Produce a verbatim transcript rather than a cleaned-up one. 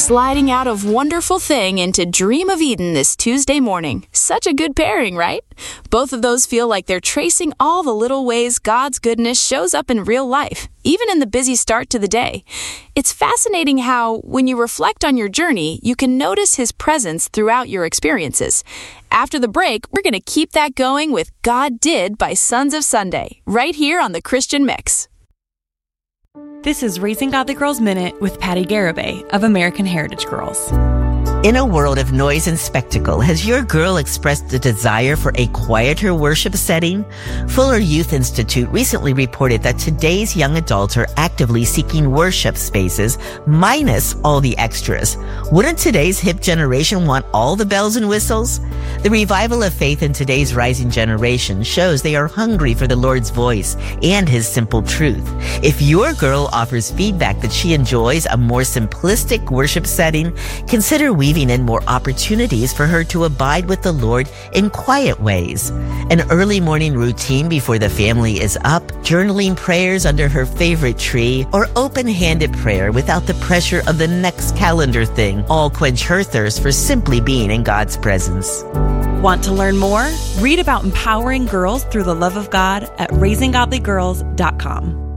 sliding out of Wonderful Thing into Dream of Eden this Tuesday morning. Such a good pairing, right? Both of those feel like they're tracing all the little ways God's goodness shows up in real life, even in the busy start to the day. It's fascinating how, when you reflect on your journey, you can notice His presence throughout your experiences. After the break, we're going to keep that going with God Did by Sons of Sunday, right here on The Christian Mix. This is Raising Godly Girls Minute with Patty Garibay of American Heritage Girls. In a world of noise and spectacle, has your girl expressed a desire for a quieter worship setting? Fuller Youth Institute recently reported that today's young adults are actively seeking worship spaces minus all the extras. Wouldn't today's hip generation want all the bells and whistles? The revival of faith in today's rising generation shows they are hungry for the Lord's voice and His simple truth. If your girl offers feedback that she enjoys a more simplistic worship setting, consider weaving in more opportunities for her to abide with the Lord in quiet ways. An early morning routine before the family is up, journaling prayers under her favorite tree, or open-handed prayer without the pressure of the next calendar thing all quench her thirst for simply being in God's presence. Want to learn more? Read about empowering girls through the love of God at raising godly girls dot com.